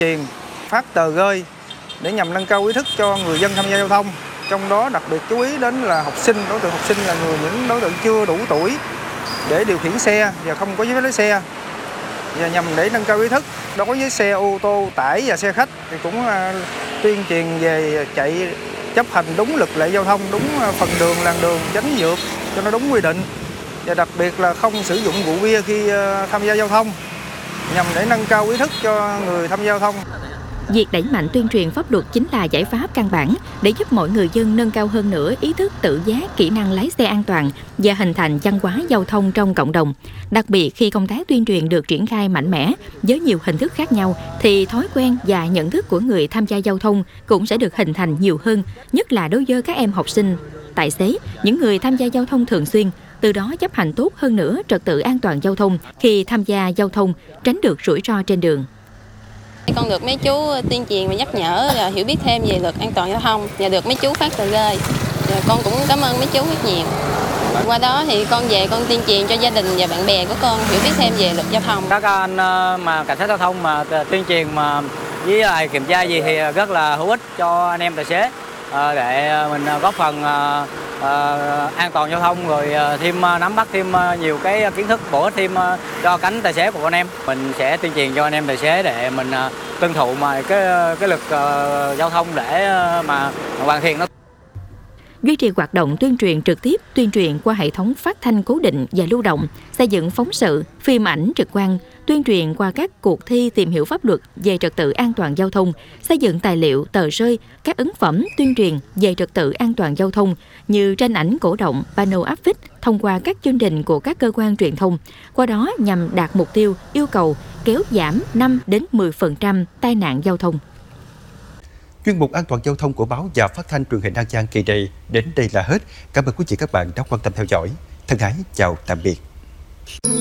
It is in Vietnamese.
truyền phát tờ rơi để nhằm nâng cao ý thức cho người dân tham gia giao thông. Trong đó đặc biệt chú ý đến là học sinh, đối tượng học sinh là những đối tượng chưa đủ tuổi để điều khiển xe và không có giấy phép lái xe. Và nhằm để nâng cao ý thức đối với xe ô tô tải và xe khách thì cũng tuyên truyền về chạy chấp hành đúng luật lệ giao thông, đúng phần đường, làn đường, tránh vượt cho nó đúng quy định. Và đặc biệt là không sử dụng rượu bia khi tham gia giao thông, nhằm để nâng cao ý thức cho người tham gia giao thông. Việc đẩy mạnh tuyên truyền pháp luật chính là giải pháp căn bản để giúp mọi người dân nâng cao hơn nữa ý thức tự giác, kỹ năng lái xe an toàn và hình thành văn hóa giao thông trong cộng đồng. Đặc biệt khi công tác tuyên truyền được triển khai mạnh mẽ với nhiều hình thức khác nhau thì thói quen và nhận thức của người tham gia giao thông cũng sẽ được hình thành nhiều hơn, nhất là đối với các em học sinh, tài xế, những người tham gia giao thông thường xuyên. Từ đó chấp hành tốt hơn nữa trật tự an toàn giao thông khi tham gia giao thông, tránh được rủi ro trên đường. Con được mấy chú tuyên truyền và nhắc nhở và hiểu biết thêm về luật an toàn giao thông và được mấy chú phát tờ rơi. Con cũng cảm ơn mấy chú rất nhiều. Qua đó thì con về con tuyên truyền cho gia đình và bạn bè của con hiểu biết thêm về luật giao thông. Các anh mà cảnh sát giao thông mà tuyên truyền mà với lại kiểm tra gì thì rất là hữu ích cho anh em tài xế để mình góp phần an toàn giao thông, rồi thêm nắm bắt thêm nhiều cái kiến thức bổ ích thêm cho cánh tài xế của anh em. Mình sẽ tuyên truyền cho anh em tài xế để mình tuân thủ mà cái luật giao thông để mà hoàn thiện nó. Duy trì hoạt động tuyên truyền trực tiếp, tuyên truyền qua hệ thống phát thanh cố định và lưu động, xây dựng phóng sự, phim ảnh trực quan, tuyên truyền qua các cuộc thi tìm hiểu pháp luật về trật tự an toàn giao thông, xây dựng tài liệu, tờ rơi, các ấn phẩm tuyên truyền về trật tự an toàn giao thông như tranh ảnh cổ động, pano áp phích thông qua các chương trình của các cơ quan truyền thông. Qua đó nhằm đạt mục tiêu, yêu cầu kéo giảm 5-10% tai nạn giao thông. Chuyên mục An toàn giao thông của báo và phát thanh truyền hình An Giang kỳ này đến đây là hết. Cảm ơn quý vị các bạn đã quan tâm theo dõi. Thân ái chào tạm biệt.